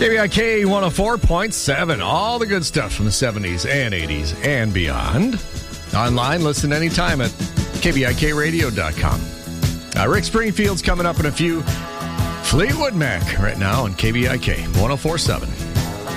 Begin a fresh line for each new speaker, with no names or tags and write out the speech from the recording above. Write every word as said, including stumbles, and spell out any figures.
K B I K one oh four point seven. All the good stuff from the seventies and eighties and beyond. Online, listen anytime at K B I K radio dot com. Uh, Rick Springfield's coming up in a few. Fleetwood Mac right now on K B I K one oh four point seven.